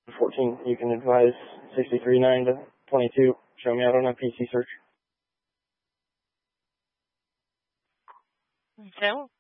14, you can advise 63-9 to 22. Show me out on a PC search. Okay, we'll